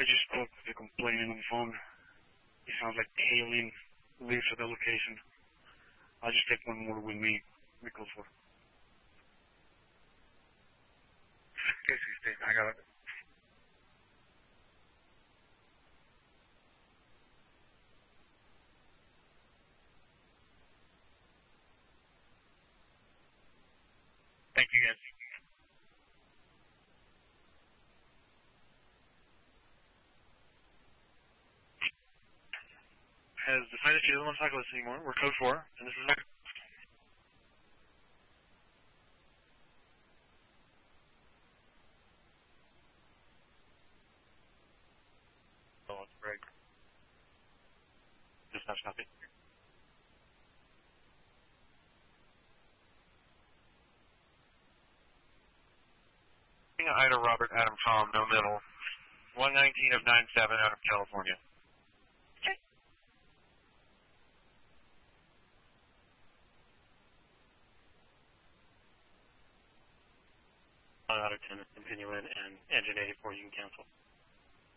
I just spoke with the complainant on the phone. He sounds like alien. Lives at the location. I'll just take one more with me. We go for. Okay, Steve. I got it. Thank you, guys. Has decided she doesn't want to talk about this anymore. We're code 4, and this is not. Oh, it's Greg. Just not copy. Ida Robert Adam Tom, no middle. 119 of 97 out of California. Okay. Out of 10, continue in, and engine 84 you can cancel.